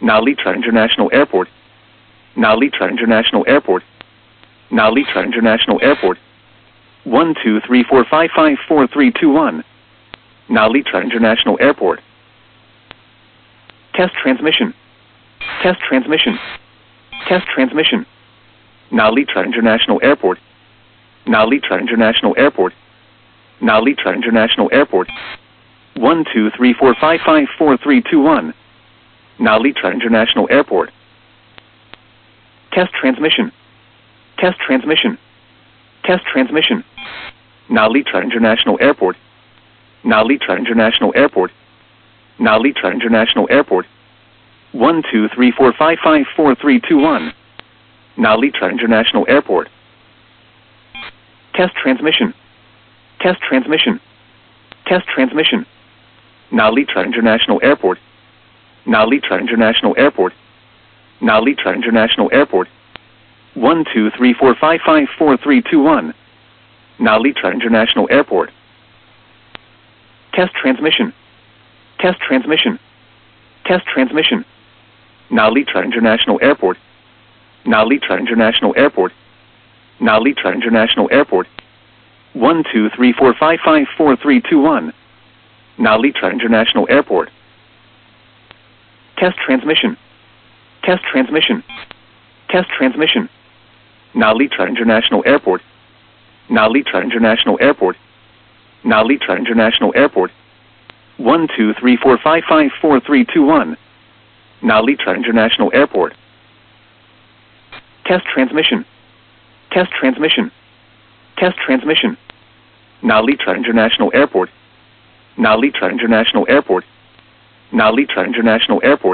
Narita International Airport, Narita International Airport, Narita International Airport, 123455431, Narita International Airport. Test transmission. Test transmission. Test transmission. Narita International Airport, Narita International Airport, Narita International Airport, 123455431, Narita International Airport. Test transmission. Test transmission. Test transmission. Narita International Airport, Narita International Airport, Narita International Airport, 123455431, Narita International Airport. Test transmission. Test transmission. Test transmission. Narita International Airport, Narita International Airport, Narita International Airport, 123455431, Narita International Airport. Test transmission. Test transmission. Test transmission. Narita International Airport, Narita International Airport, Narita International Airport, 123455431, Narita International Airport. Test transmission. Test transmission. Test transmission. Narita International Airport, Narita International Airport, Narita International Airport, 123455431, Narita International Airport. Test transmission. Test transmission. Test transmission. Narita International Airport, Narita International Airport, Narita International Airport,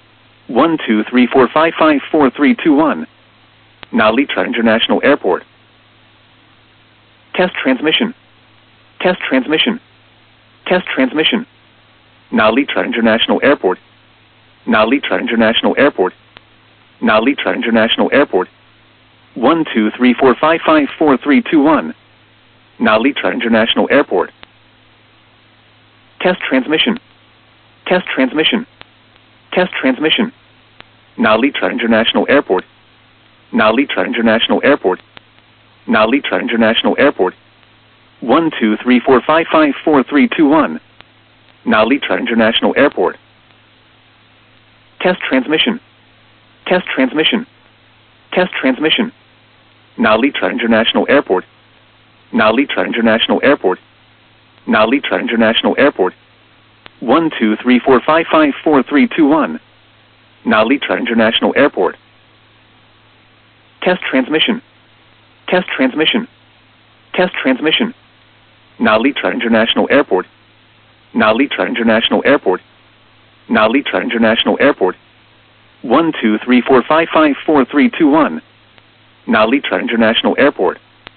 123455431, Narita International Airport. Test transmission. Test transmission. Test transmission. Narita International Airport, Narita International Airport, Narita International Airport, 123455431, Narita International Airport. Test transmission. Test transmission. Test transmission. Narita International Airport, Narita International Airport, Narita International Airport, 123455431, Narita International Airport. Test transmission. Test transmission. Test transmission. Narita International Airport, Narita International Airport, Narita International Airport, 123455431, Narita International Airport. Test transmission. Test transmission. Test transmission. Narita International Airport, Narita International Airport, Narita International Airport, 123455431, Narita International Airport.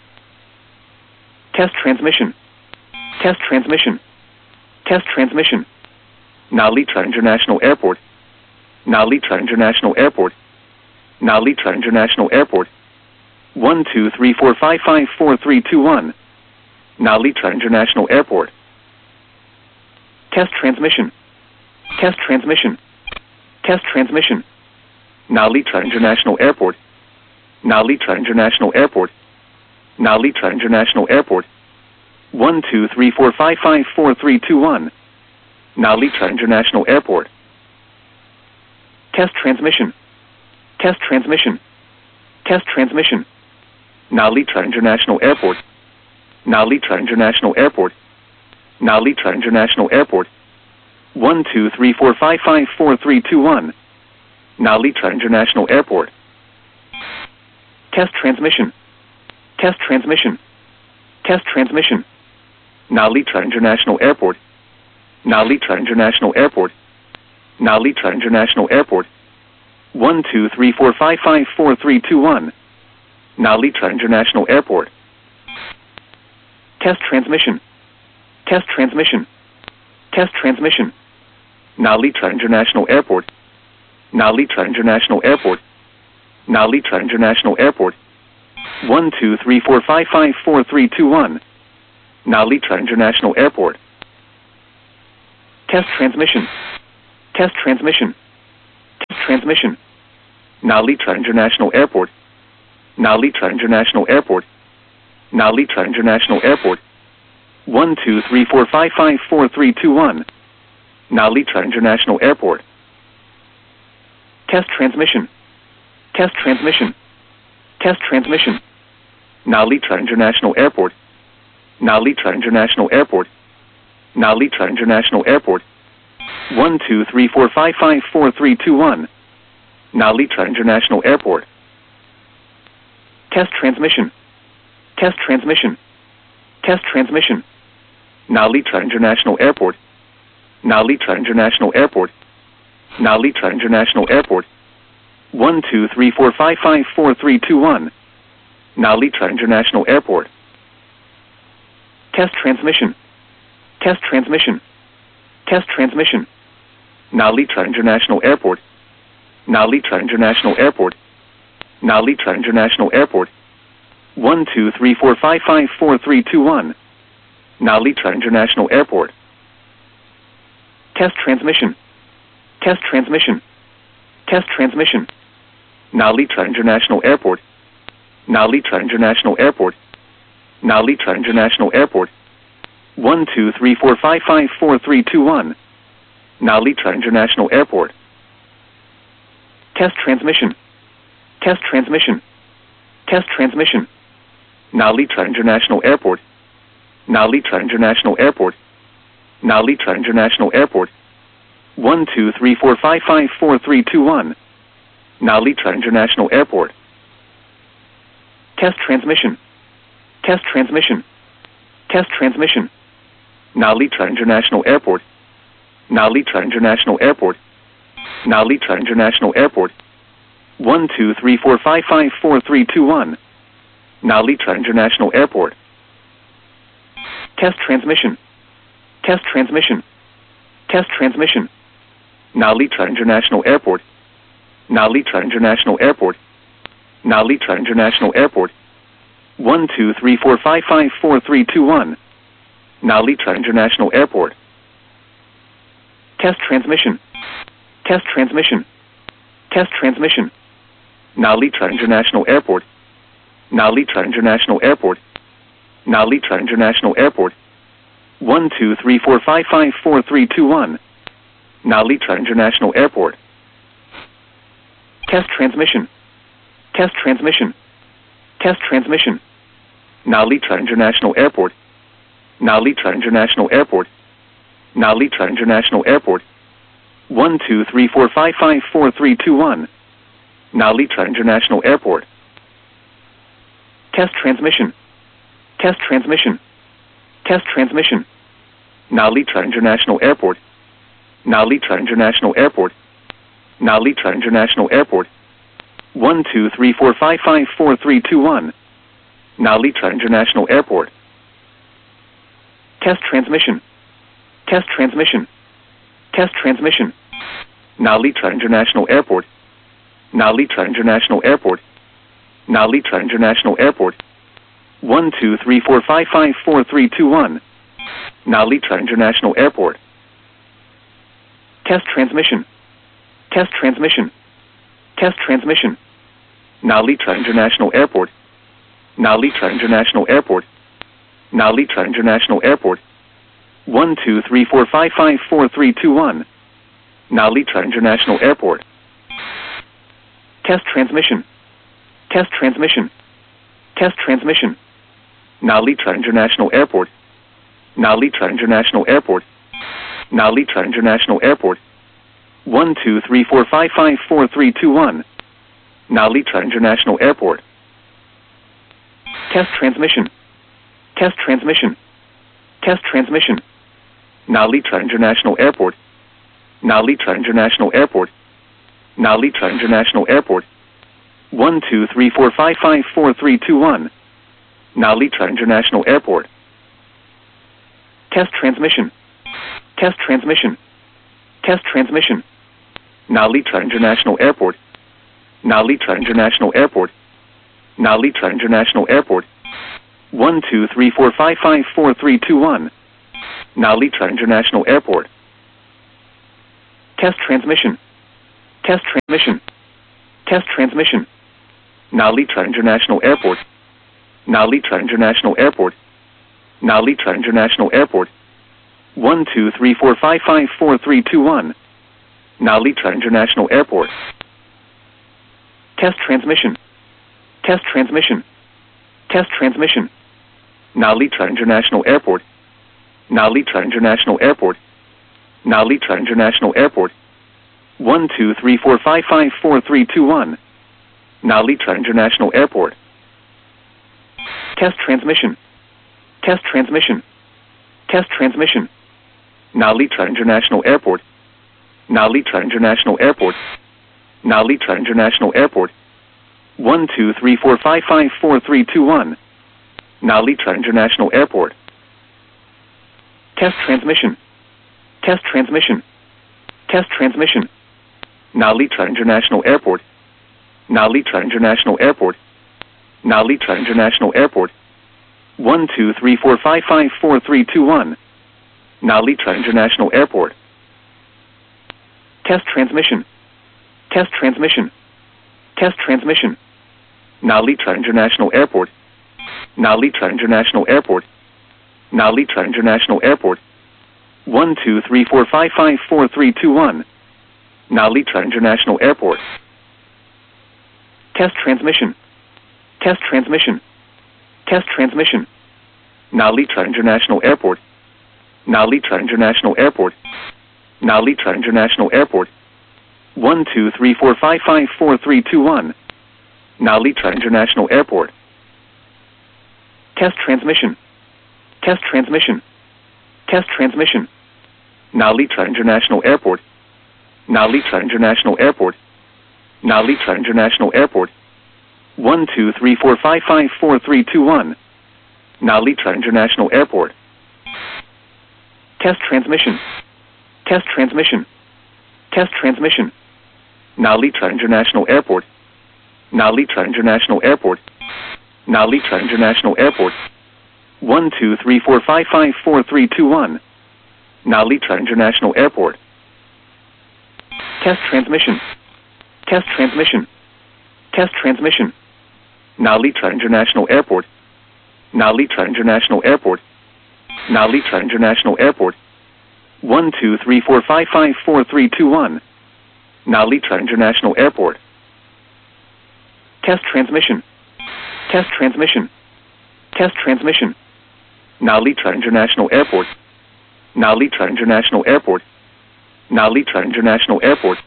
Test transmission. Test transmission. Test transmission. Narita International Airport, Narita International Airport, Narita International Airport, 123455431, Narita International Airport. Test transmission. Test transmission. Test transmission. Narita International Airport, Narita International Airport, Narita International Airport, 123455431, Narita International Airport. Test transmission. Test transmission. Test transmission. Narita International Airport, Narita International Airport, Narita International Airport, 123455431, Narita International Airport. Test transmission. Test transmission. Test transmission. Narita International Airport, Narita International Airport, Narita International Airport, 123455431, Narita International Airport. Test transmission. Test transmission. Test transmission. Narita International Airport, Narita International Airport, Narita International Airport, 123455431, Narita International Airport. Test transmission. Test transmission. Test transmission. Nalita International Airport. Nalita International Airport. Nalita International Airport. 123455431. Nalita International Airport. Test transmission. Test transmission. Test transmission. Nalita International Airport. Nalita International Airport. Nalita International Airport. 123455431. Nalita International Airport. Test transmission. Test transmission. Test transmission. Nalita International Airport. Nalita International Airport. Nalita International Airport. 123455431. Nalita International Airport. Test transmission. Test transmission. Test transmission. Nalita International Airport. Nalita International Airport. Nalita International Airport. 123455431. Nalita International Airport. Test transmission. Test transmission. Test transmission. Nalita International Airport. Nalita International Airport. Nalita International Airport. 123455431. Nalita International Airport. Test transmission. Test transmission. Test transmission. Nalita International Airport. Nalita International Airport. Nalita International Airport. 123455431. Nalita International Airport. Test transmission. Test transmission. Test transmission. Nalita International Airport. Nalita International Airport. Nalita International Airport. 123455431. Nalita International Airport. Test transmission. Test transmission. Test transmission. Nalita International Airport. Nalita International Airport. Nalita International Airport. 123455431. Nalita International Airport. Test transmission. Test transmission. Test transmission. Nalita International Airport. Nalita International Airport. Nalita International Airport. 123455431. Nalita International Airport. Test transmission. Test transmission. Test transmission. Nalita International Airport. Nalita International Airport. Nalita International Airport. 123455431. Nalita International Airport. Test transmission. Test transmission. Test transmission. Nalita International Airport. Nalita International Airport. Nalita International Airport. 123455431. Nalita International Airport. Test transmission. Test transmission. Test transmission. Nalita International Airport. Nalita International Airport. Nalita International Airport. 123455431. Nalita International Airport. Test transmission. Test transmission. Test transmission. Nalita International Airport. Nalita International Airport. Nalita International Airport. 123455431. Nalita International Airport. Test transmission. Test transmission. Test transmission. Nalita International Airport. Nalita International Airport. Nalita International Airport. 123455431. Nalita International Airport. Test transmission. Test transmission. Test transmission. Nalita International Airport. Nalita International Airport. Nalita International Airport. 123455431. Nalita International Airport. Test transmission. Test transmission. Test transmission. Nalita International Airport. Nalita International Airport. Nalita International Airport. 123455431. Nalita International Airport. Test transmission. Test transmission. Test transmission. Nalitra International Airport. Nalitra International Airport. Nalitra International Airport. 123455431. Nalitra International Airport. Test transmission. Test transmission. Test transmission. Nalitra International Airport. Nalitra International Airport. Nalitra International Airport. 123455431. Nalitra International Airport. Test transmission. Test transmission. Test transmission. Nalitra International Airport. Nalitra International Airport. Nalitra International Airport. 123455431. Nalitra International Airport. Test transmission. Test transmission. Test transmission. Nalitra International Airport. Nalitra International Airport. Nalitra International Airport. 123455431. Nalitra International Airport. Test transmission. Test transmission. Test transmission. Nalitra International Airport. Nalitra International Airport. Nalitra International Airport. 123455431. Nalitra International Airport. Test transmission. Test transmission. Test transmission. Nalitra International Airport. Nalitra International Airport. Nalitra International Airport. 123455431. Nalitra International Airport. Test transmission. Test transmission. Test transmission. Nalitra International Airport. Nalitra International Airport. Nalitra International Airport. 123455431. Nalitra International Airport. Test transmission. Test transmission. Test transmission. Nalitra International Airport. Nalitra International Airport. Nalitra International Airport. 123455431. Nalitra International Airport. Test transmission. Test transmission. Test transmission. Nalitra International Airport. Nalitra International Airport. Nalitra International Airport. 123455431. Nalitra International Airport. Test transmission. Test transmission. Test transmission. Nalitra International Airport. Nalitra International Airport. Nalitra International Airport.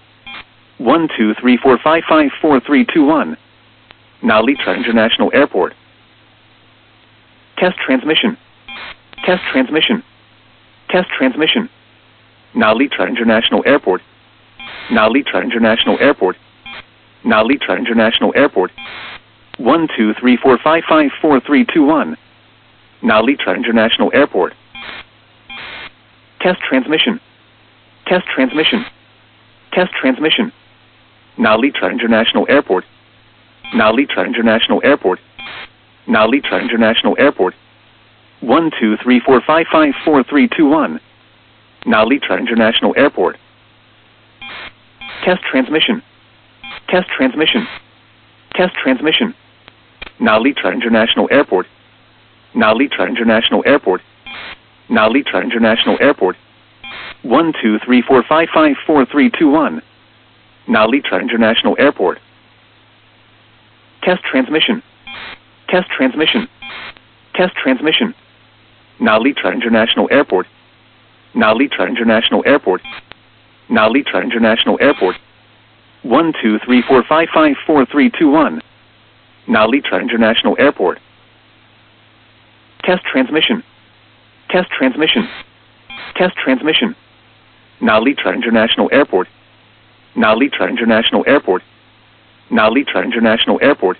123455431. Nalitra International Airport. Test transmission. Test transmission. Test transmission. Nalitra International Airport. Nalitra International Airport. Nalitra International Airport. 123455431. Nalitra International Airport. Test transmission. Test transmission. Test transmission. Nalitra International Airport. Nalitra International Airport. Nalitra International Airport. 123455431. Nalitra International Airport. Test transmission. Test transmission. Test transmission. Nalitra International Airport. Nalitra International Airport. Nalitra International Airport. 123455431. Nalitra International Airport. Test transmission. Test transmission. Test transmission. Nalitra International Airport. Nalitra International Airport. Nalitra International Airport. 123455431. Nalitra International Airport. Test transmission. Test transmission. Test transmission. Nalitra International Airport. Nalitra International Airport. Nalitra International Airport.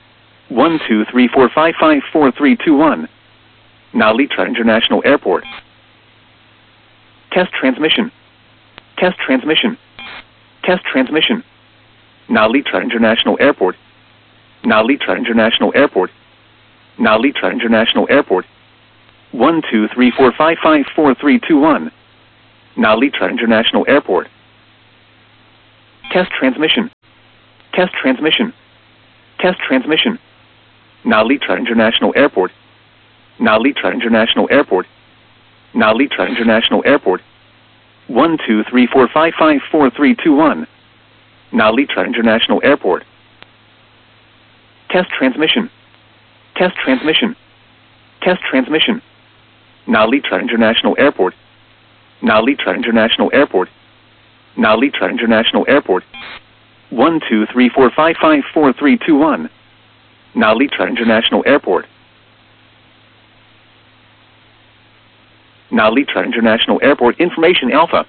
123455431. Nalitra International Airport. Test transmission. Test transmission. Test transmission. Nalitra International Airport. Nalitra International Airport. Nalitra International Airport. 123455431. Nalitra International Airport. Test transmission. Test transmission. Test transmission. Nalita International Airport. Nalita International Airport. Nalita International Airport. 12345544321. Nalita International Airport. Test transmission. Test transmission. Test transmission. Nalita International Airport. Nalita International Airport. Nalita International Airport. 12345544321. Nalita International Airport. Nalita International Airport Information Alpha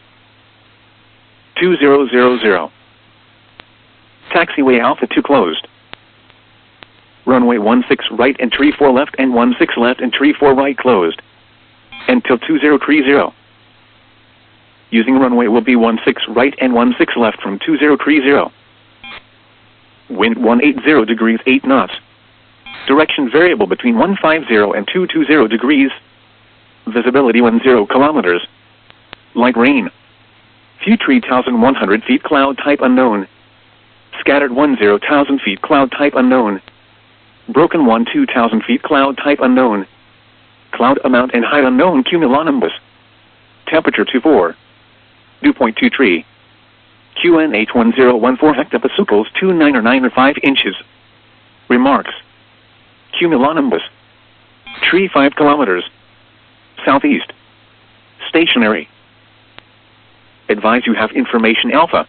2000. Taxiway Alpha 2 closed. Runway 16 right and tree 4 left and 16 left and tree 4 right closed. Until 2030. Using runway will be 16 right and 16 left from 2030. Wind 180 degrees 8 knots. Direction variable between 150 and 220 degrees. Visibility 10 kilometers. Light rain. Few 3,100 feet cloud type unknown. Scattered 10,000 feet cloud type unknown. Broken 2,000 feet cloud type unknown. Cloud amount and height unknown cumulonimbus. Temperature 24. Dew point 23. QNH 1014 hectopascals 2995 inches. Remarks. Cumulonimbus. Tree 5 kilometers. Southeast. Stationary. Advise you have information Alpha.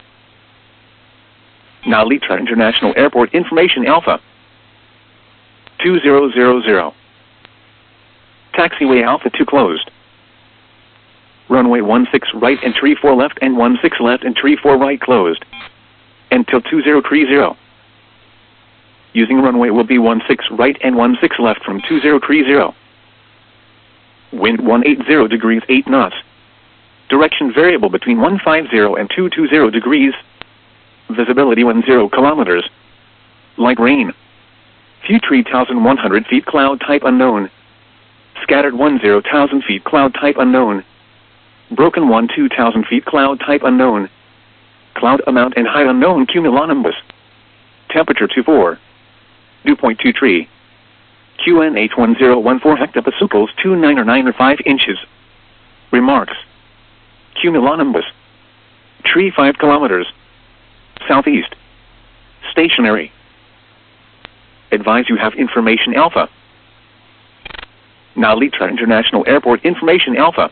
Nalita International Airport Information Alpha 2000. Taxiway Alpha 2 closed. Runway 16 right and tree 4 left and 16 left and tree 4 right closed. Until 2030. Using runway will be 16 right and 16 left from 2030. Wind 180 degrees 8 knots. Direction variable between 150 and 220 degrees. Visibility 10 kilometers. Light rain. Few 3,100 feet cloud type unknown. Scattered 10,000 feet cloud type unknown. Broken 2,000 feet cloud type unknown. Cloud amount and height unknown cumulonimbus. Temperature 24. Dew point 23. QNH 1014 hectopascals 2995 inches. Remarks. Cumulonimbus. Tree 5 kilometers. Southeast. Stationary. Advise you have information Alpha. Nalita International Airport Information Alpha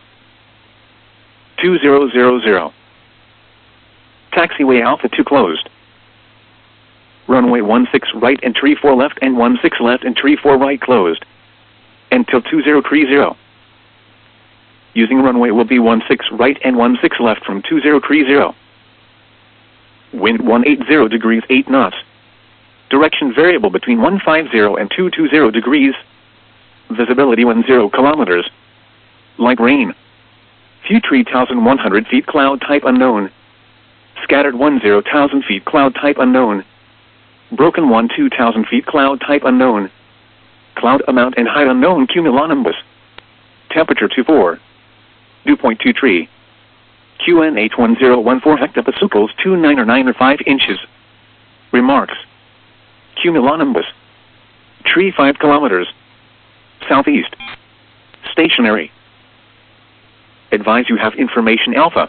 2000. Taxiway Alpha 2 closed. Runway 16 right and tree 4 left and 16 left and tree 4 right closed. Until 2030. Using runway will be 16 right and 16 left from 2030. Wind 180 degrees 8 knots. Direction variable between 150 and 220 degrees. Visibility 10 kilometers. Light rain. Few 3,100 feet cloud type unknown. Scattered 10,000 feet cloud type unknown. Broken 2,000 feet cloud type unknown. Cloud amount and height unknown cumulonimbus. Temperature 24. Dew point 23. QNH 1014 hectopascals 2995 inches. Remarks. Cumulonimbus. Tree 5 kilometers. Southeast. Stationary. Advise you have information Alpha.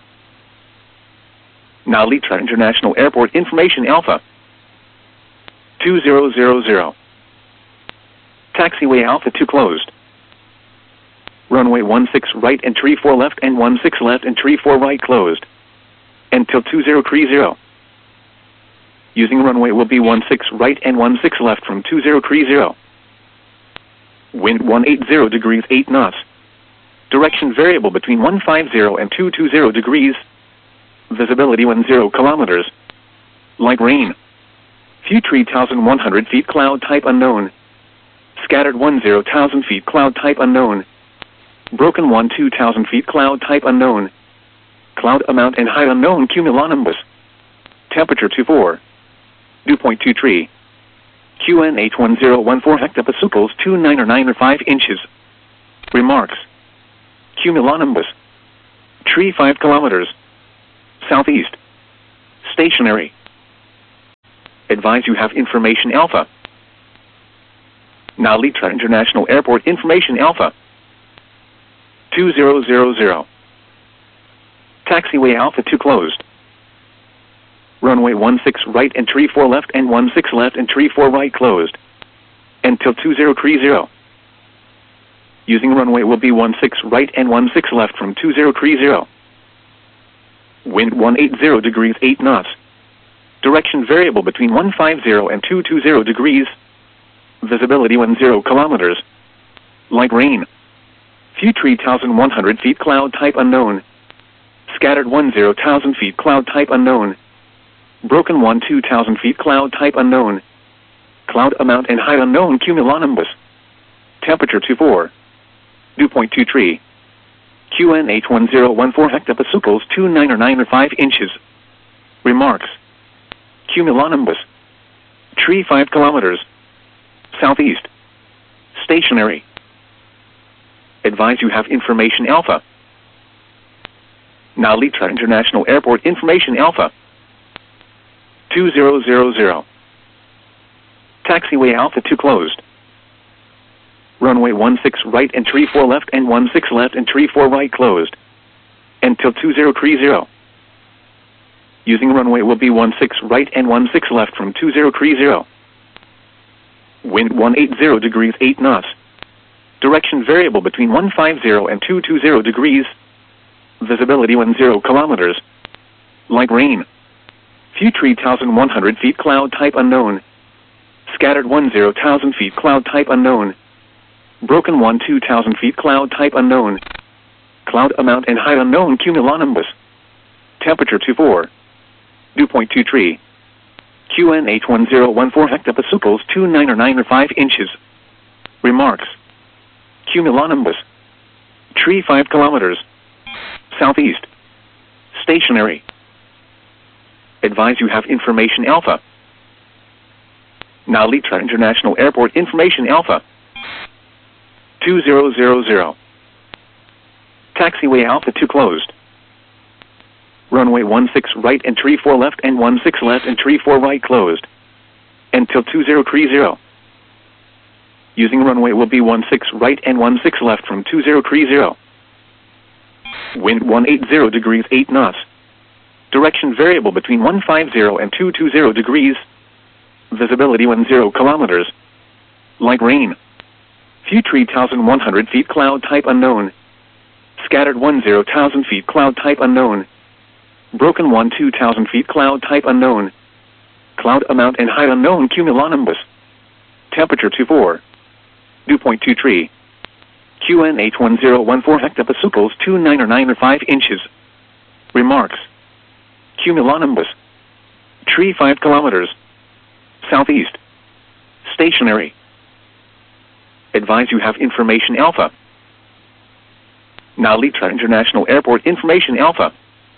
Nalita International Airport Information Alpha 2000. Taxiway Alpha 2 closed. Runway 16 right and tree 4 left and 16 left and tree 4 right closed. Until 2030. Using runway will be 16 right and 16 left from 2030. Wind 180 degrees 8 knots. Direction variable between 150 and 220 degrees. Visibility 10 kilometers. Light rain. Few 3,100 feet cloud type unknown. Scattered 10,000 feet cloud type unknown. Broken 2,000 feet cloud type unknown. Cloud amount and height unknown cumulonimbus. Temperature 24. Dew point 23. QNH 1014 hectopascals 2995 inches. Remarks. Cumulonimbus. Tree 5 kilometers. Southeast. Stationary. Advise you have information Alpha. Now Litra International Airport information Alpha. 2000. Taxiway Alpha 2 closed. Runway 16 right and tree 4 left and 16 left and tree 4 right closed. Until 2030. Using runway will be 16 right and 16 left from 2030. Wind 180 degrees 8 knots. Direction variable between 150 and 220 degrees. Visibility 10 kilometers. Light rain. Few 3,100 feet cloud type unknown. Scattered 10,000 feet cloud type unknown. Broken 2,000 feet cloud type unknown. Cloud amount and height unknown cumulonimbus. Temperature 24. Dew point 23. QNH 1014 hectopascals 2995 inches. Remarks. Cumulonimbus. Tree 5 kilometers. Southeast. Stationary. Advise you have information Alpha. Now Litra International Airport information Alpha. 2000. Taxiway Alpha 2 closed. Runway 16 right and tree 4 left and 16 left and tree 4 right closed. Until 2030. Using runway will be 16 right and 16 left from 2030. Wind 180 degrees 8 knots. Direction variable between 150 and 220 degrees. Visibility 10 kilometers. Light rain. Few 3,100 feet cloud type unknown. Scattered 10,000 feet cloud type unknown. Broken 2,000 feet cloud type unknown. Cloud amount and height unknown cumulonimbus. Temperature 24. Dew point 23. QNH 1014 hectopascals 2995 inches. Remarks. Cumulonimbus. Tree 5 kilometers. Southeast. Stationary. Advise you have information Alpha. Now Litra International Airport information Alpha. 2000. Taxiway Alpha 2 closed. Runway 16 right and tree 4 left and 16 left and tree 4 right closed. Until 2030. Using runway will be 16 right and 16 left from 2030. Wind 180 degrees 8 knots. Direction variable between 150 and 220 degrees. Visibility 10 kilometers. Light rain. Few 3,100 feet cloud type unknown. Scattered 10,000 feet cloud type unknown. Broken 2,000 feet cloud type unknown. Cloud amount and height unknown cumulonimbus. Temperature 24. Dew point 23. QNH 1014 hectopascals 2995 inches. Remarks. Cumulonimbus. Tree 5 kilometers. Southeast. Stationary. Advise you have information Alpha. Now Litra International Airport information Alpha.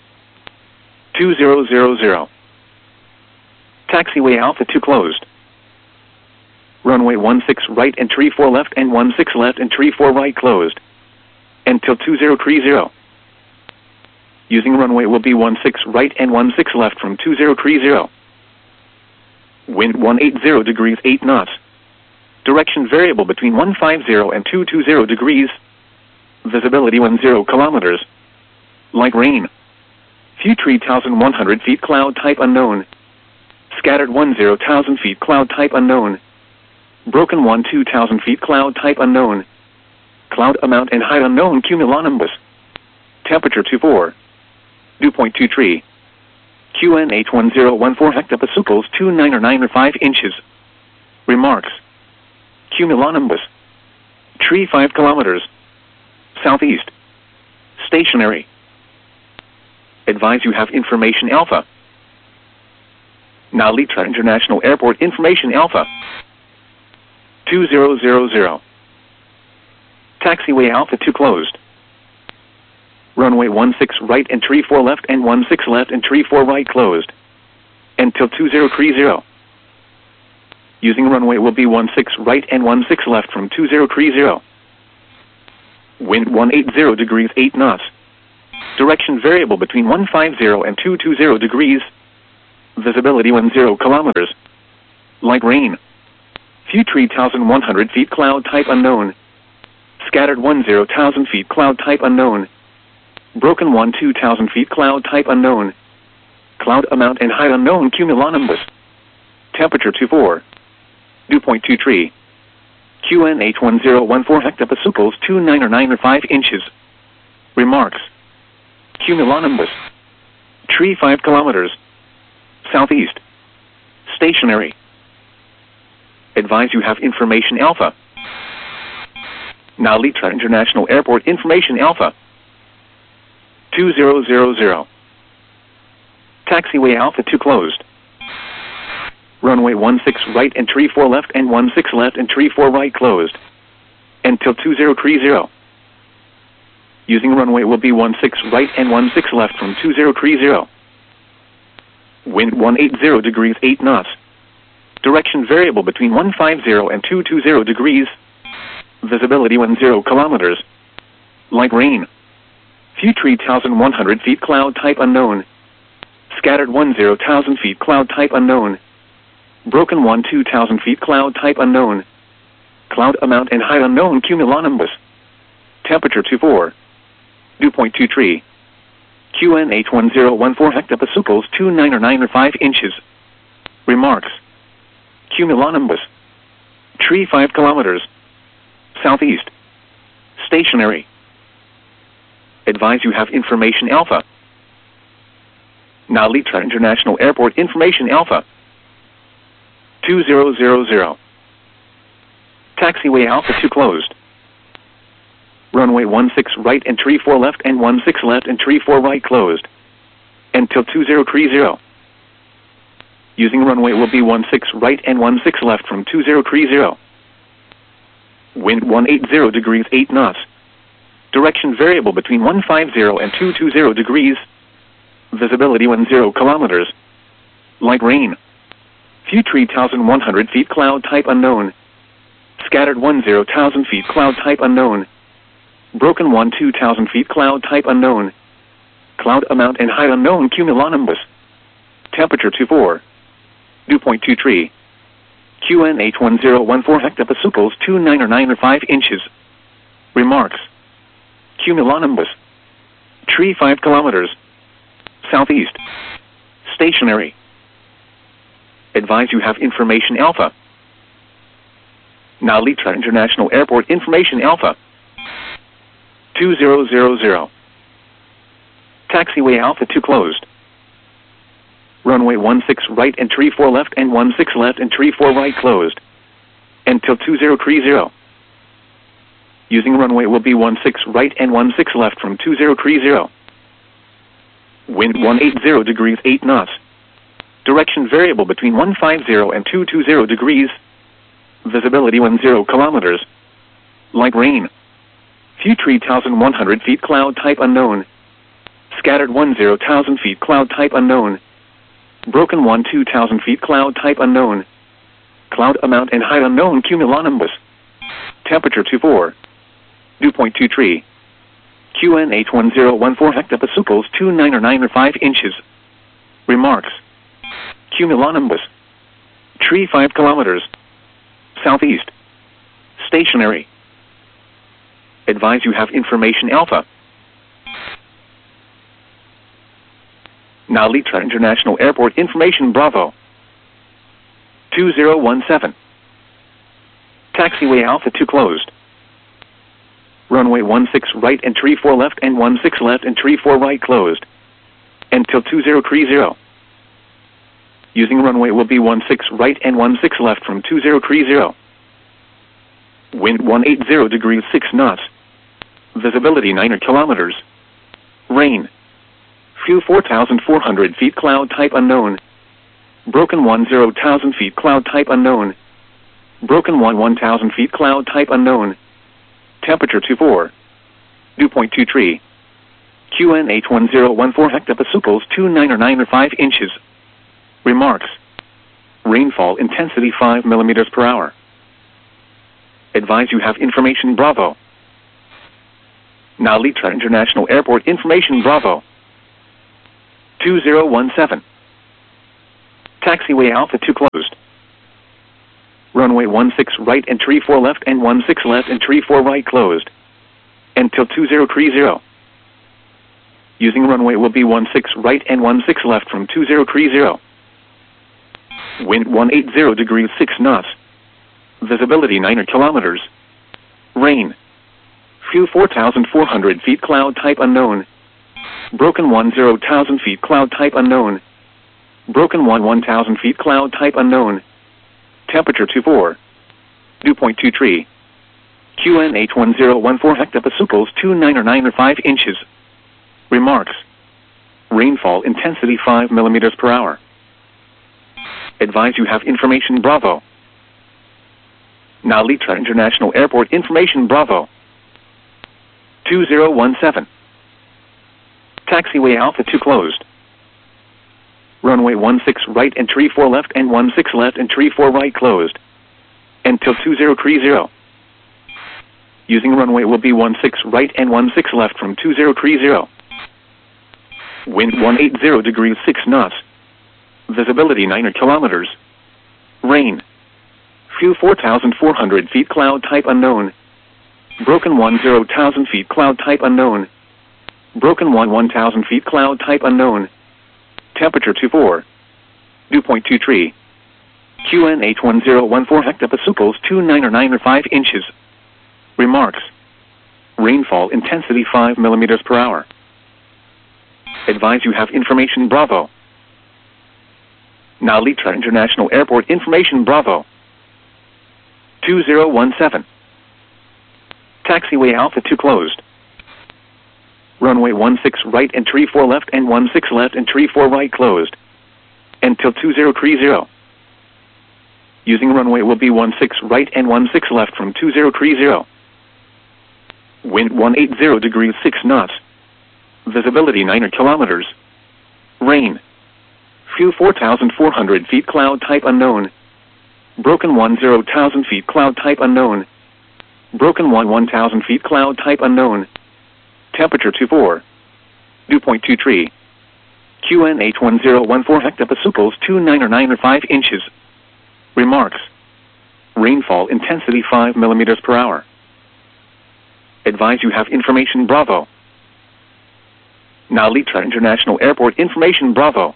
2000. Taxiway Alpha 2 closed. Runway 16 right and tree 4 left and 16 left and tree 4 right closed. Until 2030. Using runway will be 16 right and 16 left from 2030. Wind 180 degrees 8 knots. Direction variable between 150 and 220 degrees. Visibility 10 kilometers. Light rain. Few 3,100 feet cloud type unknown. Scattered 10,000 feet cloud type unknown. Broken 2,000 feet cloud type unknown. Cloud amount and height unknown cumulonimbus. Temperature 24. Dew point 23. QNH 1014 hectopascals 2995 inches. Remarks. Cumulonimbus. Tree 5 kilometers. Southeast. Stationary. Advise you have information Alpha. Now Litra International Airport information Alpha. 2000. Taxiway Alpha 2 closed. Runway 16 right and tree 4 left and 16 left and tree 4 right closed. Until 2030. Using runway will be 16 right and 16 left from 2030. Wind 180 degrees 8 knots. Direction variable between 150 and 220 degrees. Visibility 10 kilometers. Light rain. Few 3,100 feet cloud type unknown. Scattered 10,000 feet cloud type unknown. Broken 2,000 feet cloud type unknown. Cloud amount and height unknown cumulonimbus. Temperature 24. Dew point 23. QNH 1014 hectopascals 2995 inches. Remarks. Cumulonimbus. Tree 5 kilometers. Southeast. Stationary. Advise you have information Alpha. Nalitra International Airport information Alpha. 2000. Taxiway Alpha 2 closed. Runway 16 right and tree 4 left and 16 left and tree 4 right closed. Until 2030. Using runway will be 16 right and 16 left from 2030. Wind 180 degrees 8 knots. Direction variable between 150 and 220 degrees. Visibility 10 kilometers. Light rain. Few 3,100 feet cloud type unknown. Scattered 10,000 feet cloud type unknown. Broken 2,000 feet cloud type unknown. Cloud amount and height unknown cumulonimbus. Temperature 24. Dew point 23. QNH 1014 hectopascals 2995 inches. Remarks. Cumulonimbus. Tree 5 kilometers. Southeast. Stationary. Advise you have information Alpha. Nalitra International Airport information Alpha. 2000. Taxiway Alpha 2 closed. Runway 16 right and tree 4 left and 16 left and tree 4 right closed. Until 2030. Using runway will be 16 right and 16 left from 2030. Wind 180 degrees 8 knots. Direction variable between 150 and 220 degrees. Visibility 10 kilometers. Light rain. Few 3,100 feet cloud type unknown. Scattered 10,000 feet cloud type unknown. Broken 2,000 feet cloud type unknown. Cloud amount and height unknown cumulonimbus. Temperature 24. Dew point 23. QNH 1014 hectopascals 2995 inches. Remarks. Cumulonimbus. Tree 5 kilometers. Southeast. Stationary. Advise you have information Alpha. Nalitra International Airport information Alpha. 2000. Taxiway Alpha 2 closed. Runway 16 right and tree 4 left and 16 left and tree 4 right closed. Until 2030. Using runway will be 16 right and 16 left from 2030. Wind 180 degrees 8 knots. Direction variable between 150 and 220 degrees. Visibility 10 kilometers. Light rain. Few 3,100 feet cloud type unknown. Scattered 10,000 feet cloud type unknown. Broken 2,000 feet cloud type unknown. Cloud amount and height unknown cumulonimbus. Temperature 24. Dew point 23. QNH 1014 hectopascals 2995 inches. Remarks. Cumulonimbus. Tree 5 kilometers. Southeast. Stationary. Advise you have information Alpha. Nalitra International Airport information Bravo. 2017. Taxiway Alpha 2 closed. Runway 16 right and tree 4 left and 16 left and tree 4 right closed. Until 2030. Using runway will be 16 right and 16 left from 2030. Wind 180 degrees 6 knots. Visibility 9 kilometers. Rain. Few 4,400 feet cloud type unknown. Broken 10,000 feet cloud type unknown. Broken 1,000 feet cloud type unknown. Temperature 24. Dew point 23. QNH 1014 hectopascals 2995 inches. Remarks. Rainfall intensity 5 millimeters per hour. Advise you have information Bravo. Nalitra International Airport information Bravo. 2017. Taxiway Alpha 2 closed. Runway 16 right and tree 4 left and 16 left and tree 4 right closed. Until 2030. Using runway will be 16 right and 16 left from 2030. Wind 180 degrees 6 knots. Visibility 9 kilometers. Rain. Few 4,400 feet cloud type unknown. Broken 10,000 feet cloud type unknown. Broken 1,000 feet cloud type unknown. Temperature 24. Dew point 23. QNH 1014 hectopascals 2995 inches. Remarks. Rainfall intensity 5 millimeters per hour. Advise you have information Bravo. Nalitra International Airport information Bravo. 2017. Taxiway Alpha 2 closed. Runway 16 right and tree 4 left and 16 left and tree 4 right closed. Until 2030. Using runway will be 16 right and 16 left from 2030. Wind 180 degrees 6 knots. Visibility 9 kilometers. Rain. Few 4,400 feet cloud type unknown. Broken 10,000 feet cloud type unknown. Broken 1,000 feet cloud type unknown. Temperature 24. Dew point 23. QNH 1014 hectopascals 2995 inches. Remarks. Rainfall intensity 5 millimeters per hour. Advise you have information Bravo. Nalitra International Airport information Bravo. 2017. Taxiway Alpha 2 closed. Runway 16 right and tree 4 left and 16 left and tree 4 right closed. Until 2030. Using runway will be 16 right and 16 left from 2030. Wind 180 degrees 6 knots. Visibility 9 kilometers. Rain. Few 4,400 feet cloud type unknown. Broken 10,000 feet cloud type unknown. Broken 1,000 feet cloud type unknown. Temperature 24. Dew point 23. QNH 1014 hectopascals 2995 inches. Remarks. Rainfall intensity 5 millimeters per hour. Advise you have information Bravo. Nalitra International Airport information Bravo.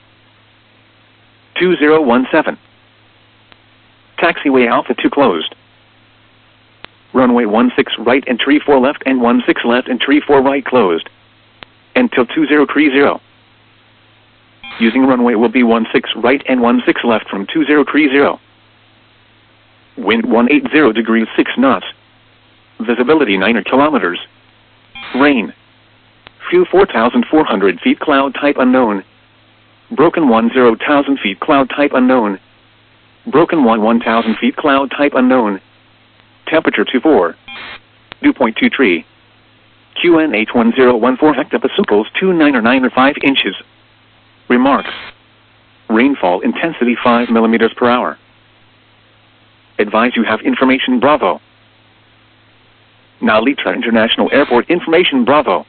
2017. Taxiway Alpha 2 closed. Runway 16 right and tree 4 left and 16 left and tree 4 right closed. Until 2030. Using runway will be 16 right and 16 left from 2030. Wind 180 degrees 6 knots. Visibility 9 kilometers. Rain. Few 4,400 feet cloud type unknown. Broken 10,000 feet cloud type unknown. Broken 1,000 feet cloud type unknown. Temperature 24. Dew point 23. QNH 1014 hectopascals 2995 inches. Remarks. Rainfall intensity 5 millimeters per hour. Advise you have information Bravo. Nalitra International Airport information Bravo.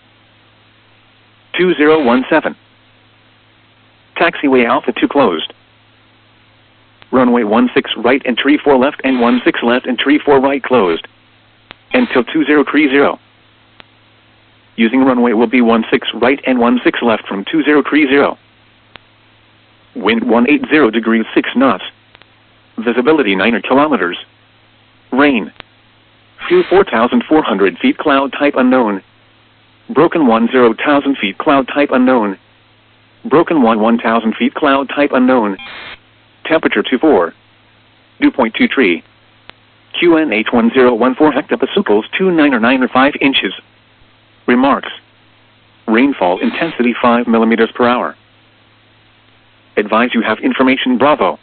2017. Taxiway Alpha 2 closed. Runway 16 right and tree 4 left and 16 left and tree 4 right closed. Until 2030. Using runway will be 16 right and 16 left from 2030. Wind 180 degrees 6 knots. Visibility 9 kilometers. Rain. Few 4,400 feet cloud type unknown. Broken 10,000 feet cloud type unknown. Broken 1,000 feet cloud type unknown. Temperature 24. Dew point 23. QNH 1014 hectopascals 2995 inches. Remarks. Rainfall intensity 5 millimeters per hour. Advise you have information Bravo.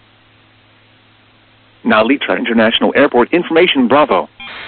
Nalitra International Airport information Bravo.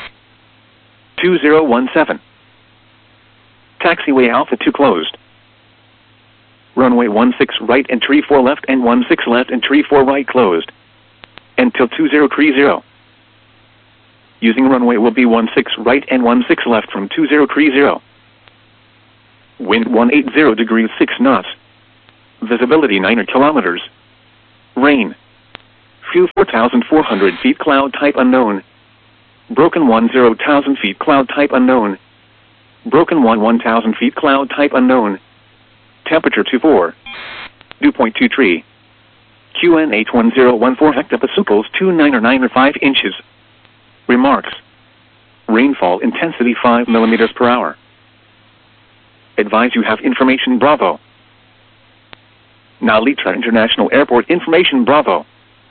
2017. Taxiway Alpha 2 closed. Runway 16 right and tree 4 left and 16 left and tree 4 right closed. Until 2030. Using runway will be 16 right and 16 left from 2030. Wind 180 degrees 6 knots. Visibility 9 kilometers. Rain. View 4,400 feet cloud type unknown. Broken 10,000 feet cloud type unknown. Broken 1,000 feet cloud type unknown. Temperature 24. Dew point 23. QNH 1014 hectopascals 29 or 5 inches. Remarks. Rainfall intensity 5 millimeters per hour. Advise you have information Bravo. Nalitra International Airport information Bravo.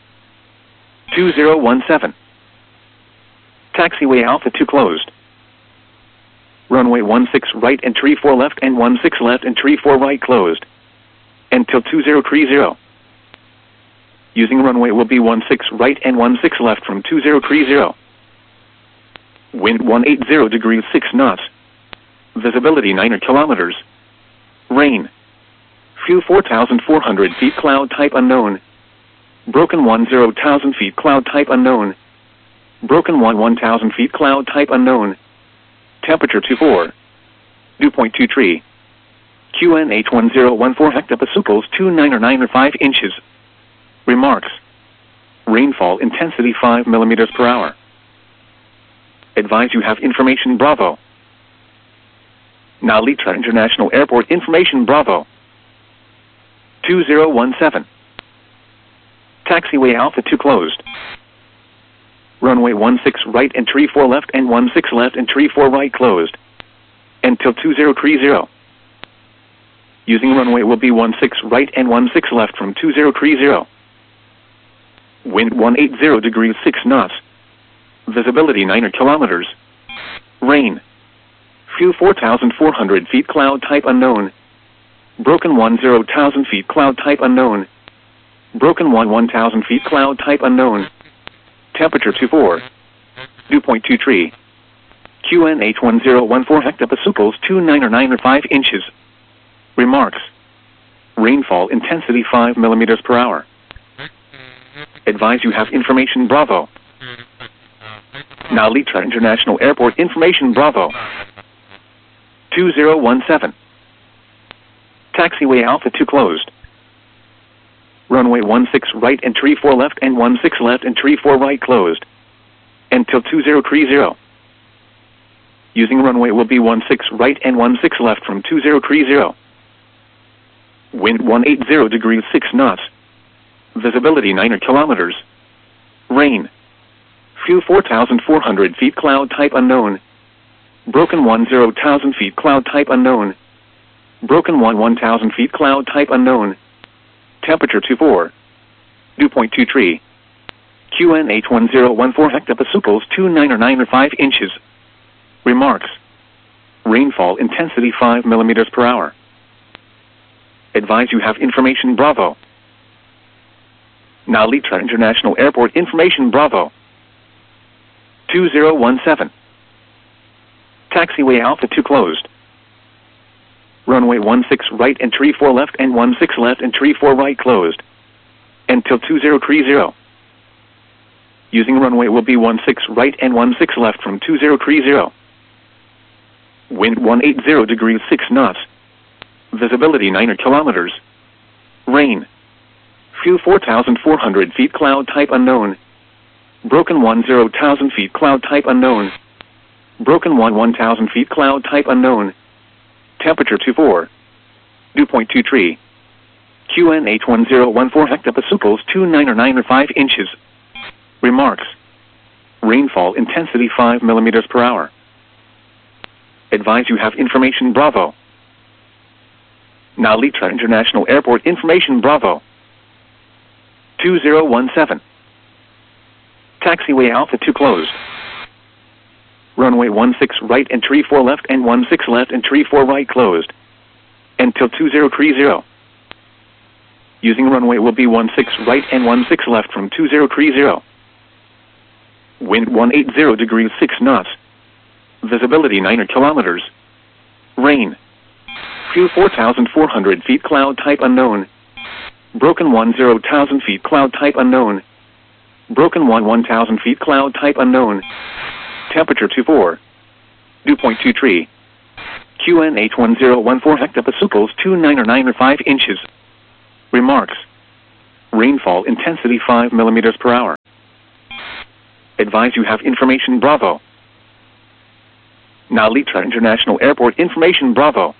2017. Taxiway Alpha 2 closed. Runway 16 right and 34 left and 16 left and 34 right closed. Until 2030. Using runway will be 16 right and 16 left from 2030. Wind 180 degrees 6 knots. Visibility 9 kilometers. Rain. Few 4,400 feet cloud type unknown. Broken 10,000 feet cloud type unknown. Broken 1,000 feet cloud type unknown. Temperature 24. Dew point 23. QNH 1014 hectopascals 29 or 5 inches. Remarks. Rainfall intensity 5 millimeters per hour. Advise you have information Bravo. Nalitra International Airport information Bravo. 2017. Taxiway Alpha 2 closed. Runway 16 right and 34 left and 16 left and 34 right closed. Until 2030. Using runway will be 16 right and 16 left from 2030. Wind 180 degrees 6 knots. Visibility 9 kilometers. Rain. Few 4,400 feet cloud type unknown. Broken 10,000 feet cloud type unknown. Broken 1,000 feet cloud type unknown. Temperature 24. Dew point 23. QNH 1014 hectopascals 29 or 5 inches. Remarks. Rainfall intensity 5 millimeters per hour. Advise you have information Bravo. Nalitra International Airport information Bravo. 2017. Taxiway Alpha 2 closed. Runway 16 right and 34 left and 16 left and 34 right closed. Until 2030. Using runway will be 16 right and 16 left from 2030. Wind 180 degrees 6 knots. Visibility 9 kilometers. Rain. Few 4,400 feet cloud type unknown. Broken 10,000 feet cloud type unknown. Broken 1,000 feet cloud type unknown. Temperature 24. Dew point 23. QNH 1014 hectopascals 29 or 5 inches. Remarks. Rainfall intensity 5 millimeters per hour. Advise you have information Bravo. Nalitra International Airport information Bravo. 2017. Taxiway Alpha 2 closed. Runway 16 right and 34 left and 16 left and 34 right closed. Until 2030. Using runway will be 16 right and 16 left from 2030. Wind 180 degrees 6 knots. Visibility 9 kilometers. Rain. Few 4,400 feet cloud type unknown. Broken 10,000 feet cloud type unknown. Broken 1,000 feet cloud type unknown. Temperature 24. Dew point 23. QNH 1014 hectopascals 29 or 5 inches. Remarks. Rainfall intensity 5 millimeters per hour. Advise you have information Bravo. Nalitra International Airport information Bravo. 2017. Taxiway Alpha 2 closed. Runway 16 right and 34 left and 16 left and 34 right closed. Until 2030. Using runway will be 16 right and 16 left from 2030. Wind 180 degrees 6 knots. Visibility 9 kilometers. Rain. Few 4,400 feet cloud type unknown. Broken 10,000 feet cloud type unknown. Broken 1,000 feet cloud type unknown. Temperature 24. Dew point 23. QNH 1014 hectopascals 29 or 5 inches. Remarks. Rainfall intensity 5 millimeters per hour. Advise you have information Bravo. Now Litra International Airport information Bravo.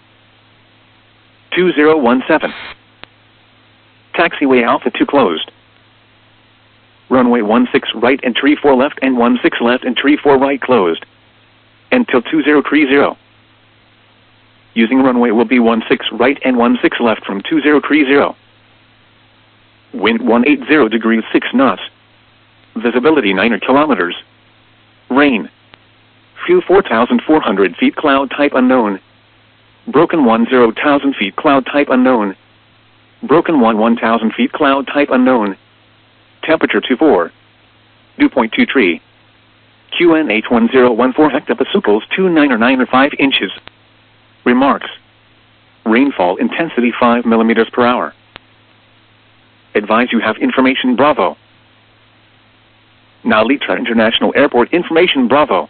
2017. Taxiway Alpha 2 closed. Runway 16 right and tree 4 left and 16 left and tree 4 right closed. Until 2030. Using runway will be 16 right and 16 left from 2030. Wind 180 degrees 6 knots. Visibility 9 kilometers. Rain. Few 4,400 feet cloud type unknown. Broken 10,000 feet cloud type unknown. Broken 1,000 feet cloud type unknown. Temperature 24. Dew point 23. QNH 1014 hectopascals 2995 inches. Remarks. Rainfall intensity 5 millimeters per hour. Advise you have information Bravo. Now Litra International Airport information Bravo.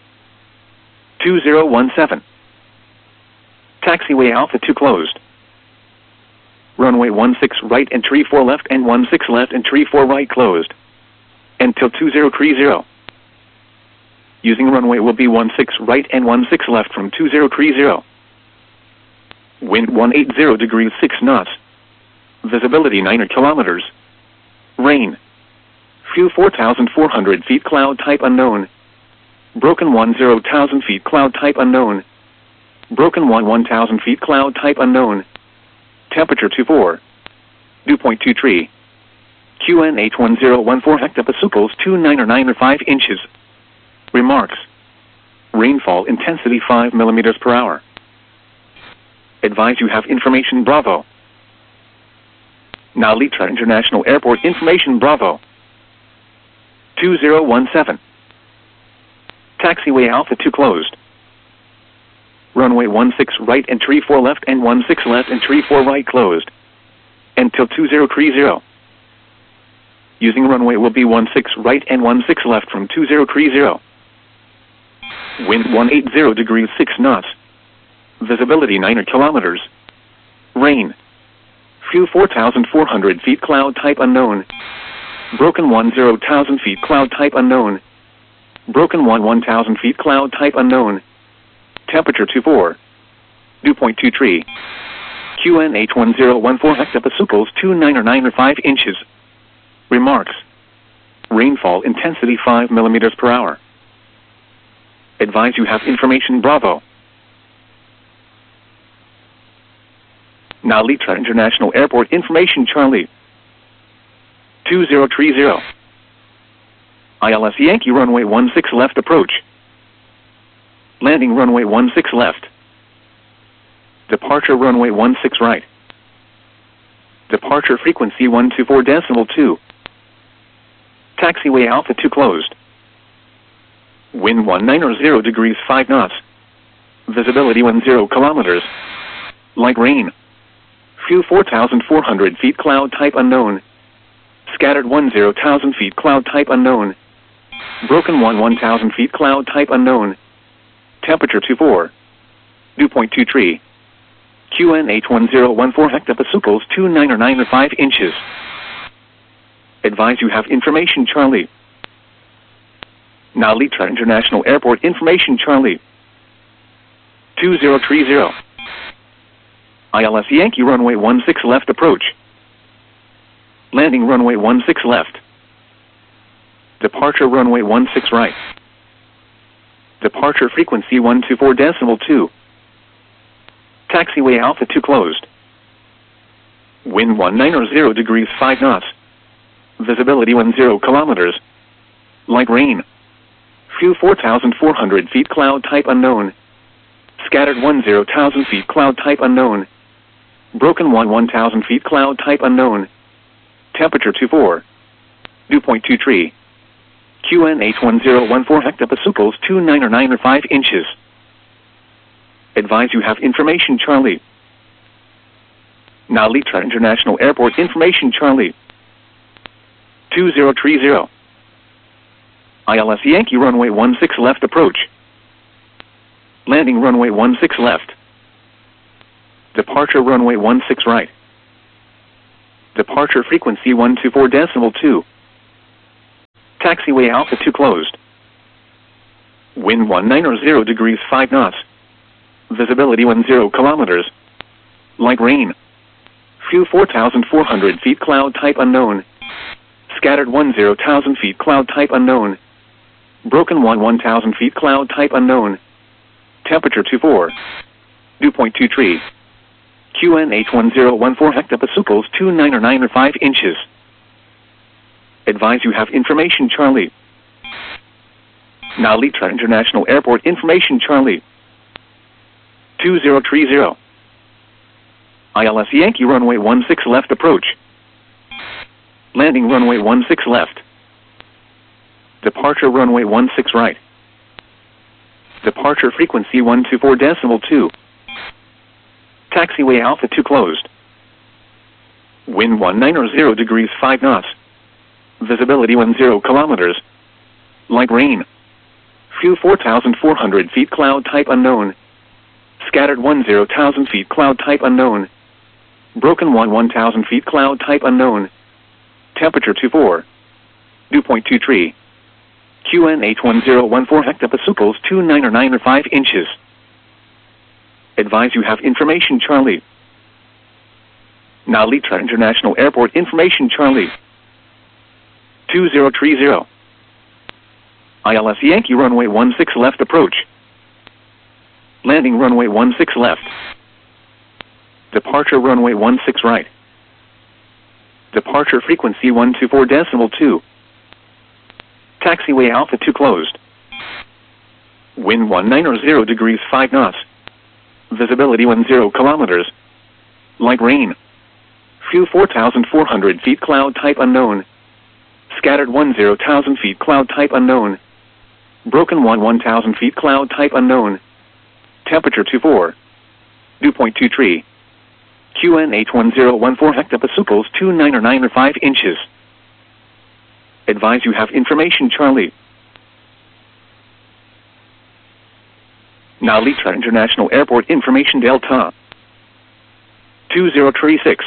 2017. Taxiway Alpha 2 closed. Runway 16 right and tree 4 left and 16 left and tree 4 right closed. Until 2030. Using runway will be 16 right and 16 left from 2030. Wind 180 degrees 6 knots. Visibility 9 kilometers. Rain. Few 4,400 feet cloud type unknown. Broken 10,000 feet cloud type unknown. Broken 1,000 feet cloud type unknown. Temperature 24. Dew point 23. QNH 1014 hectopascals 2995 inches. Remarks. Rainfall intensity 5 millimeters per hour. Advise you have information Bravo. Now Litra International Airport information Bravo. 2017. Taxiway Alpha 2 closed. Runway 16 right and tree 4 left and 16 left and tree 4 right closed. Until 2030. Using runway will be 16 right and 16 left from 2030. Wind 180 degrees 6 knots. Visibility 9 kilometers. Rain. Few 4,400 feet cloud type unknown. Broken 10,000 feet cloud type unknown. Broken 1,000 feet cloud type unknown. Temperature 24. Dew point 23. QNH 1014 hectopascals 2995 inches. Remarks. Rainfall intensity 5 millimeters per hour. Advise you have information Bravo. Now Litra International Airport information Charlie. 2030. ILS Yankee runway 16 left approach. Landing runway 16 left. Departure runway 16 right. Departure frequency 124.2. Taxiway Alpha 2 closed. Wind 190 degrees 5 knots. Visibility 10 kilometers. Light rain. Few 4,400 feet cloud type unknown. Scattered 10,000 feet cloud type unknown. Broken 1,000 feet cloud type unknown. Temperature 24. Dew point 23. QNH 1014 hectopascals 2995 inches. Advise you have information Charlie. Now Litra International Airport information Charlie. 2030. ILS Yankee runway 16 left approach. Landing runway 16 left. Departure runway 16 right. Departure frequency 124.2. Taxiway Alpha 2 closed. Wind 190 degrees 5 knots. Visibility 10 kilometers. Light rain. Few 4,400 feet cloud type unknown. Scattered 10,000 feet cloud type unknown. Broken 1,000 feet cloud type unknown. Temperature 24. Dew point 23. QNH 1014 hectopascals 2995 inches. Advise you have information Charlie. Now Litra International Airport information Charlie. 2030. ILS Yankee runway 16 left approach. Landing runway 16 left. Departure runway 16 right. Departure frequency 124.2. Taxiway Alpha 2 closed. Wind 190 degrees 5 knots. Visibility 10 kilometers. Light rain. Few 4,400 feet cloud type unknown. Scattered 10,000 feet cloud type unknown. Broken 1,000 feet cloud type unknown. Temperature 24. Dew point 23. QNH 1014 hectopascals 2995 inches. Advise you have information Charlie. Now Litra International Airport information Charlie. 2030. ILS Yankee runway 16 left approach. Landing runway 16 left. Departure runway 16 right. Departure frequency 124.2. Taxiway Alpha 2 closed. Wind 190 degrees 5 knots. Visibility 10 kilometers. Light rain. Few 4,400 feet cloud type unknown. Scattered 10,000 feet cloud type unknown. Broken 1,000 feet cloud type unknown. Temperature 24. Dew point 23. QNH 1014 hectopascals 2995 inches. Advise you have information Charlie. Now Litra International Airport information Charlie. 2030. ILS Yankee runway 16 left approach. Landing runway 16 left. Departure runway 16 right. Departure frequency 124.2. Taxiway Alpha 2 closed. Wind 190 degrees 5 knots. Visibility 10 kilometers. Light rain. Few 4,400 feet cloud type unknown. Scattered 10,000 feet cloud type unknown. Broken 1,000 feet cloud type unknown. Temperature 24. Dew point 23. QNH 1014 hectopascals 2995 inches. Advise you have information Charlie. Now Litra International Airport information Delta. 2036.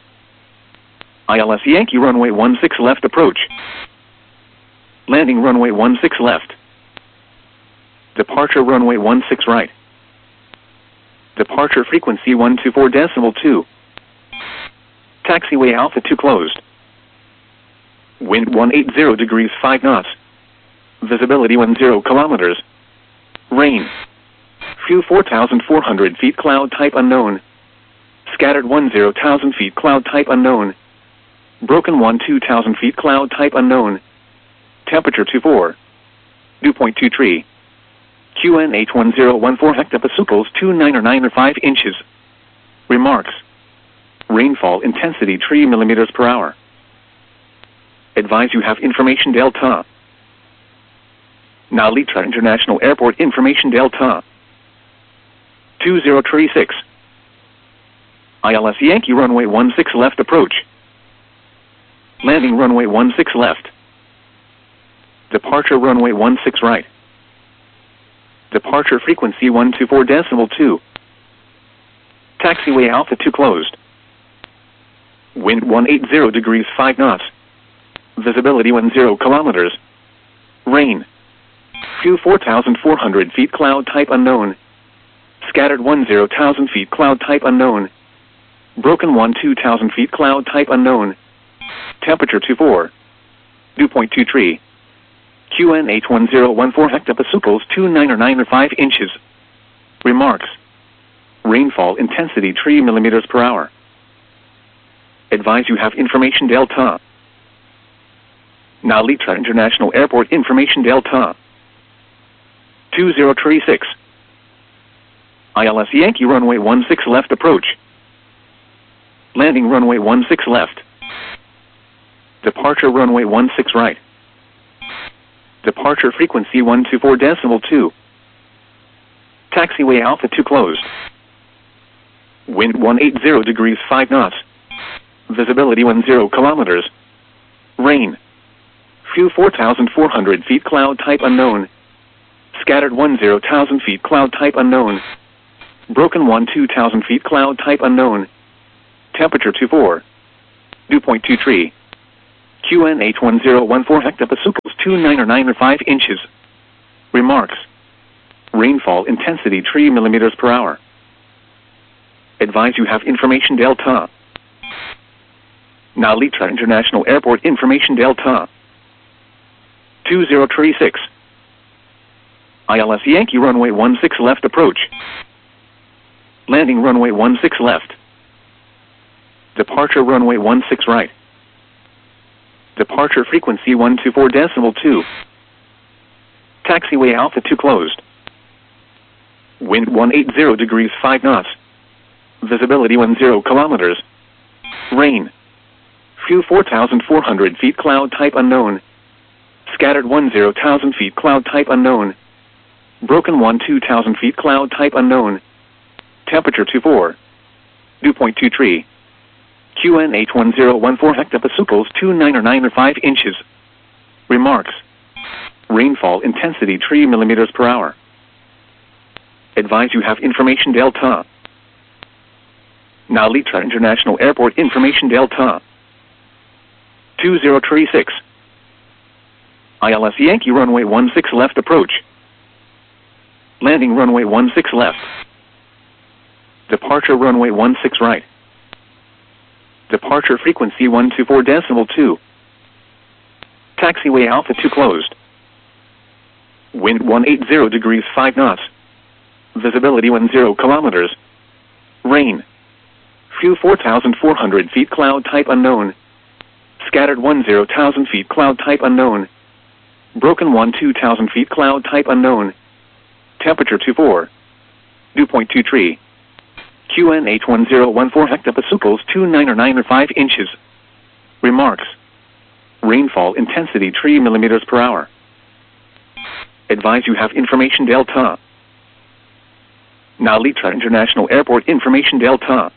ILS Yankee runway 16 left approach. Landing runway 16 left. Departure runway 16 right. Departure frequency 124.2. Taxiway Alpha 2 closed. Wind 180 degrees 5 knots. Visibility 10 kilometers. Rain. Few 4,400 feet cloud type unknown. Scattered 10,000 feet cloud type unknown. Broken 2,000 feet cloud type unknown. Temperature 24. Dew point 23. QNH 1014 hectopascals 2995 inches. Remarks. Rainfall intensity 3 millimeters per hour. Advise you have information Delta. Now Litra International Airport information Delta. 2036. ILS Yankee runway 16 left approach. Landing runway 16 left. Departure runway 16 right. Departure frequency 124.2. Taxiway Alpha 2 closed. Wind 180 degrees 5 knots. Visibility 10 kilometers. Rain. Few 4,400 feet cloud type unknown. Scattered 10,000 feet cloud type unknown. Broken 2,000 feet cloud type unknown. Temperature 24. Dew point 23. QNH 1014 hectopascals 2995 inches. Remarks. Rainfall intensity 3 millimeters per hour. Advise you have information Delta. Now Litra International Airport information Delta. 2036. ILS Yankee runway 16 left approach. Landing runway 16 left. Departure runway 16 right. Departure frequency 124.2. Taxiway Alpha 2 closed. Wind 180 degrees 5 knots. Visibility 10 kilometers. Rain. Few 4,400 feet cloud type unknown. Scattered 10,000 feet cloud type unknown. Broken 2,000 feet cloud type unknown. Temperature 24. Dew point 23. QNH1014 hectopascals 2995 inches. Remarks. Rainfall intensity 3 millimeters per hour. Advise you have information Delta. Now Litra International Airport information Delta. 2036. ILS Yankee runway 16 left approach. Landing runway 16 left. Departure runway 16 right. Departure frequency 124.2. Taxiway Alpha 2 closed. Wind 180 degrees 5 knots. Visibility 10 kilometers. Rain. Few 4,400 feet cloud type unknown. Scattered 10,000 feet cloud type unknown. Broken 2,000 feet cloud type unknown. Temperature 24. Dew point 23. QNH1014 hectopascals 2995 inches. Remarks. Rainfall intensity 3 millimeters per hour. Advise you have information Delta. Now Litra International Airport information Delta. 2036. ILS Yankee runway 16 left approach. Landing runway 16 left. Departure runway 16 right. Departure frequency 124.2. Taxiway Alpha 2 closed. Wind 180 degrees 5 knots. Visibility 10 kilometers. Rain. Few 4,400 feet cloud type unknown. Scattered 10,000 feet cloud type unknown. Broken 2,000 feet cloud type unknown. Temperature 24. Dew point 23. QNH1014 hectopascals 2995 inches. Remarks. Rainfall intensity 3 millimeters per hour. Advise you have information Delta. Now Litra International Airport information Delta.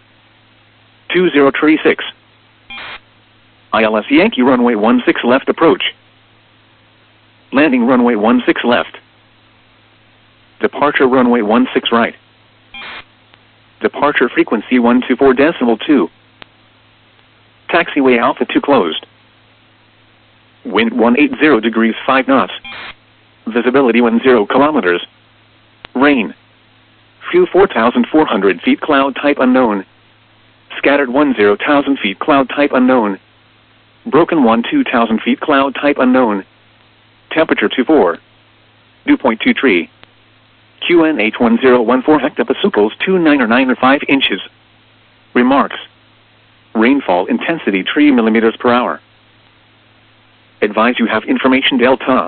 2036. ILS Yankee runway 16 left approach. Landing runway 16 left. Departure runway 16 right. Departure frequency 124.2. Taxiway Alpha 2 closed. Wind 180 degrees 5 knots. Visibility 10 kilometers. Rain. Few 4,400 feet cloud type unknown. Scattered 10,000 feet cloud type unknown. Broken 2,000 feet cloud type unknown. Temperature 24. Dew point 23. QNH1014 hectopascals 2995 inches. Remarks. Rainfall intensity 3 millimeters per hour. Advise you have information Delta.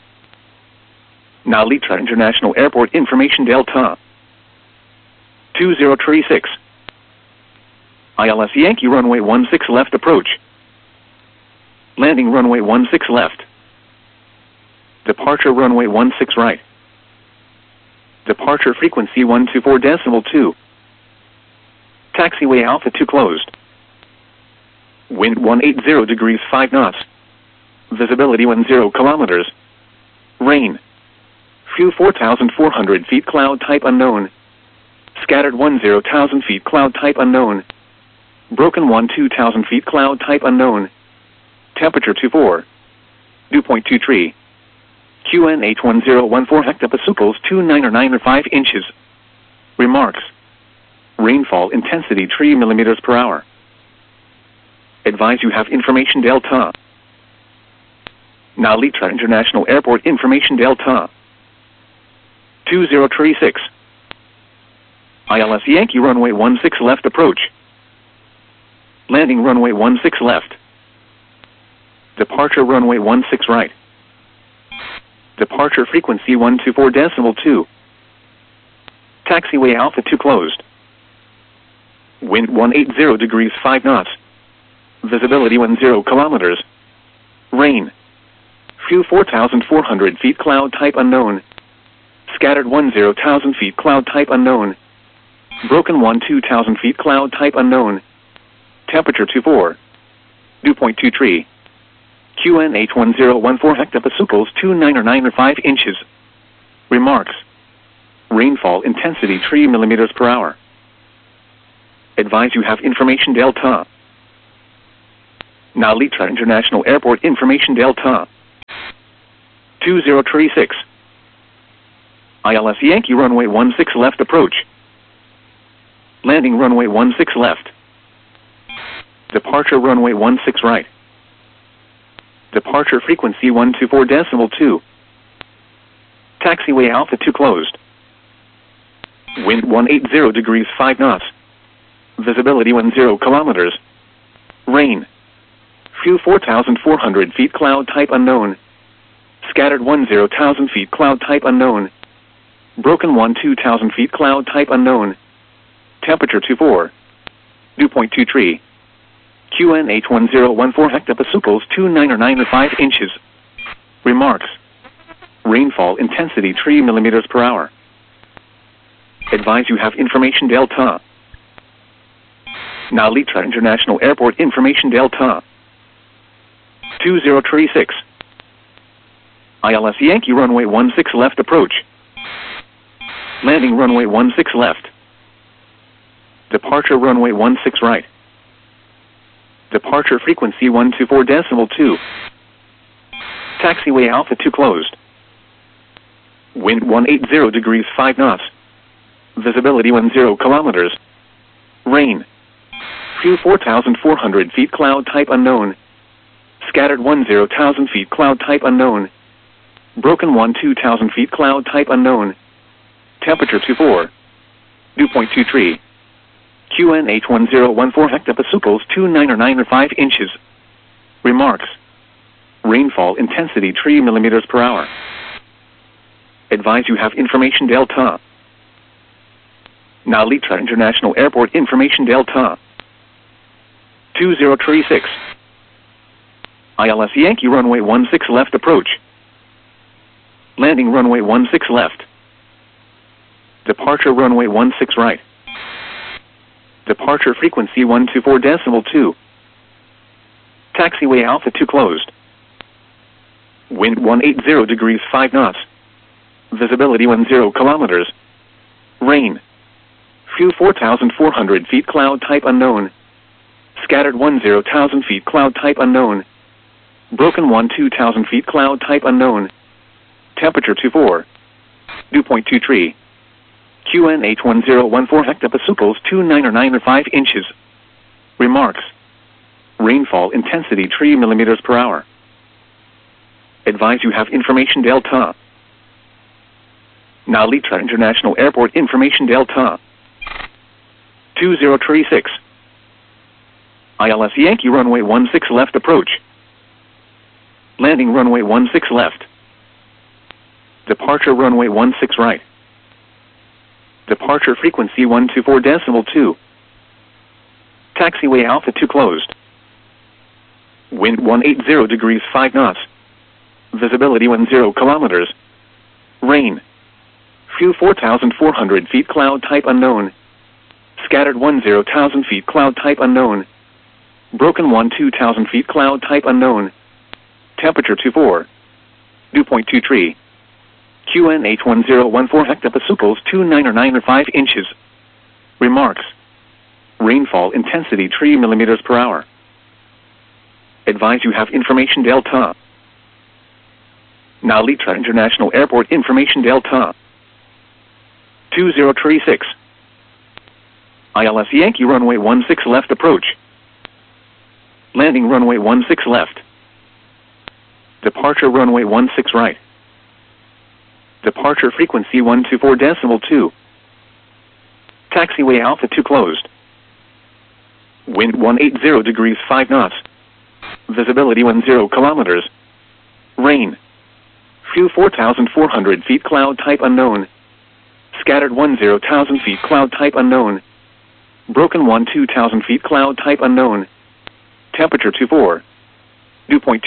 Now Litra International Airport information Delta. 2036. ILS Yankee runway 16 left approach. Landing runway 16 left. Departure runway 16 right. Departure frequency 124.2. Taxiway Alpha 2 closed. Wind 180 degrees 5 knots. Visibility 10 kilometers. Rain. Few 4,400 feet cloud type unknown. Scattered 10,000 feet cloud type unknown. Broken 2,000 feet cloud type unknown. Temperature 24. Dew point 23. QNH1014 hectopascals 2995 inches. Remarks. Rainfall intensity 3 millimeters per hour. Advise you have information Delta. Now Litra International Airport information Delta. 2036. ILS Yankee runway 16 left approach. Landing runway 16 left. Departure runway 16 right. Departure frequency 124.2. Taxiway Alpha 2 closed. Wind 180 degrees 5 knots. Visibility 10 kilometers. Rain. Few 4,400 feet cloud type unknown. Scattered 10,000 feet cloud type unknown. Broken 2,000 feet cloud type unknown. Temperature 24. Dew point 23. QNH1014 hectopascals 2995 inches. Remarks. Rainfall intensity 3 millimeters per hour. Advise you have information Delta. Now Litra International Airport information Delta 2036. ILS Yankee runway 16 left approach. Landing runway 16 left. Departure runway 16 right. Departure frequency 124.2. Taxiway Alpha 2 closed. Wind 180 degrees 5 knots. Visibility 10 kilometers. Rain. Few 4,400 feet cloud type unknown. Scattered 10,000 feet cloud type unknown. Broken 2,000 feet cloud type unknown. Temperature 24. Dew point 23. QNH 1014 hectopascals 2995 inches. Remarks. Rainfall intensity 3 millimeters per hour. Advise you have information Delta. Now Litra International Airport information Delta 2036. ILS Yankee runway 16 left approach. Landing runway 16 left. Departure runway 16 right. Departure frequency 124.2. Taxiway Alpha 2 closed. Wind 180 degrees 5 knots. Visibility 10 kilometers. Rain. Few 4,400 feet cloud type unknown. Scattered 10,000 feet cloud type unknown. Broken 2,000 feet cloud type unknown. Temperature 24. Dew point 23. QNH 1014 hectopascals 2995 inches. Remarks. Rainfall intensity 3 millimeters per hour. Advise you have information Delta. Now Litra International Airport information Delta 2036. ILS Yankee runway 16 left approach. Landing runway 16 left. Departure runway 16 right. Departure frequency 124.2. Taxiway Alpha 2 closed. Wind 180 degrees 5 knots. Visibility 10 kilometers. Rain. Few 4,400 feet cloud type unknown. Scattered 10,000 feet cloud type unknown. Broken 2,000 feet cloud type unknown. Temperature 24. Dew point 23. QNH 1014 hectopascals 2995 inches. Remarks. Rainfall intensity 3 millimeters per hour. Advise you have information Delta. Now Litra International Airport information Delta 2036. ILS Yankee runway 16 left approach. Landing runway 16 left. Departure runway 16 right. Departure frequency 124.2. Taxiway Alpha 2 closed. Wind 180 degrees 5 knots. Visibility 10 kilometers. Rain. Few 4,400 feet cloud type unknown. Scattered 10,000 feet cloud type unknown. Broken 2,000 feet cloud type unknown. Temperature 24. Dew point 23. QNH 1014 hectopascals 2995 inches. Remarks. Rainfall intensity 3 millimeters per hour. Advise you have information Delta. Now Litra International Airport information Delta 2036. ILS Yankee runway 16 left approach. Landing runway 16 left. Departure runway 16 right. Departure frequency 124.2. Taxiway Alpha 2 closed. Wind 180 degrees 5 knots. Visibility 10 kilometers. Rain. Few 4,400 feet cloud type unknown. Scattered 10,000 feet cloud type unknown. Broken 2,000 feet cloud type unknown. Temperature 24. Dew point